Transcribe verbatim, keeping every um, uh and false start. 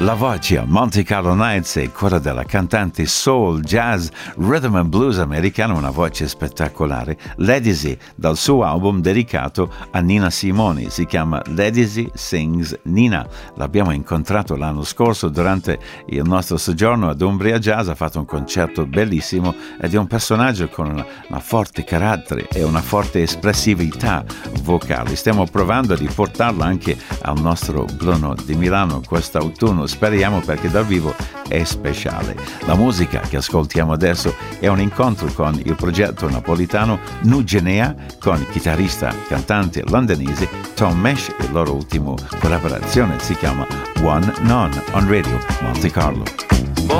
La voce a Monte Carlo Nights è quella della cantante soul, jazz, rhythm and blues americana, una voce spettacolare, Ledisi, dal suo album dedicato a Nina Simone. Si chiama Ledisi Sings Nina. L'abbiamo incontrato l'anno scorso durante il nostro soggiorno ad Umbria Jazz, ha fatto un concerto bellissimo ed è un personaggio con una, una forte carattere e una forte espressività vocale. Stiamo provando a riportarla anche al nostro Bruno di Milano quest'autunno. Speriamo, perché dal vivo è speciale. La musica che ascoltiamo adesso è un incontro con il progetto napolitano Nugenea con il chitarrista cantante londinese Tom Mesh. Il loro ultimo collaborazione si chiama One None on Radio Monte Carlo.